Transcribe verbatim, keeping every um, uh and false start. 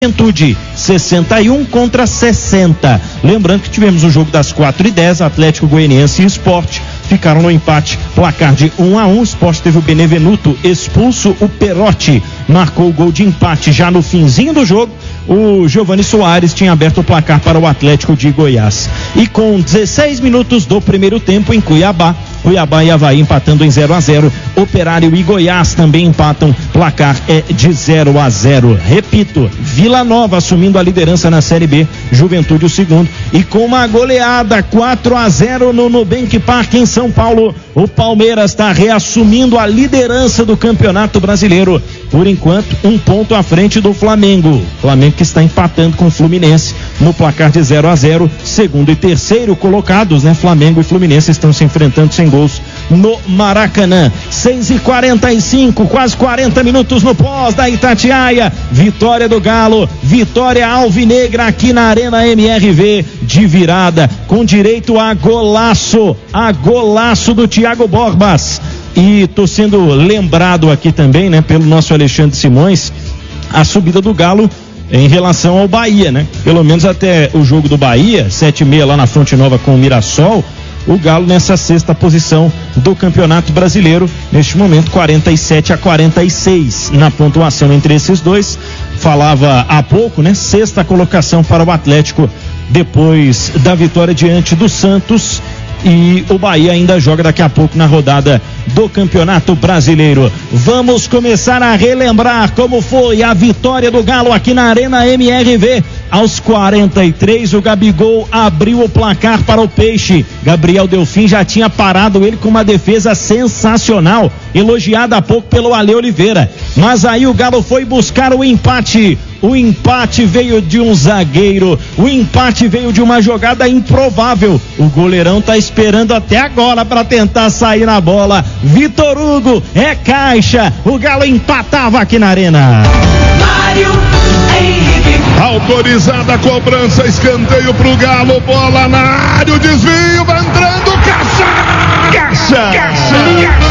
Juventude, sessenta e um contra sessenta. Lembrando que tivemos o jogo das quatro e dez, Atlético Goianiense e Sport ficaram no empate, placar de um a um. O Sport teve o Benevenuto expulso, o Perotti marcou o gol de empate já no finzinho do jogo. O Giovani Soares tinha aberto o placar para o Atlético de Goiás. E com dezesseis minutos do primeiro tempo em Cuiabá, Cuiabá e Avaí empatando em zero a zero. Operário e Goiás também empatam, placar é de zero a zero. Repito, Vila Nova assumindo a liderança na Série B, Juventude o segundo, e com uma goleada quatro a zero no Nubank Park em São Paulo, o Palmeiras está reassumindo a liderança do Campeonato Brasileiro, por enquanto um ponto à frente do Flamengo. Flamengo que está empatando com o Fluminense no placar de zero a zero. Segundo e terceiro colocados, né? Flamengo e Fluminense estão se enfrentando sem gols no Maracanã. seis e quarenta e cinco, quase quarenta minutos no pós da Itatiaia. Vitória do Galo, vitória alvinegra aqui na Arena M R V, de virada, com direito a golaço, a golaço do Thiago Borbas. E tô sendo lembrado aqui também, né, pelo nosso Alexandre Simões, a subida do Galo em relação ao Bahia, né? Pelo menos até o jogo do Bahia, sete e meia lá na Fonte Nova com o Mirassol, o Galo nessa sexta posição do Campeonato Brasileiro, neste momento quarenta e sete a quarenta e seis na pontuação entre esses dois. Falava há pouco, né? Sexta colocação para o Atlético depois da vitória diante do Santos. E o Bahia ainda joga daqui a pouco na rodada do Campeonato Brasileiro. Vamos começar a relembrar como foi a vitória do Galo aqui na Arena M R V. Aos quarenta e três, o Gabigol abriu o placar para o Peixe. Gabriel Delfim já tinha parado ele com uma defesa sensacional, elogiada há pouco pelo Ale Oliveira. Mas aí o Galo foi buscar o empate. O empate veio de um zagueiro, o empate veio de uma jogada improvável. O goleirão tá esperando até agora para tentar sair na bola. Vitor Hugo, é caixa. O Galo empatava aqui na Arena. Mário Henrique. Autorizada a cobrança, escanteio pro Galo, bola na área, o desvio, vai entrando, caixa! Caixa! Caixa!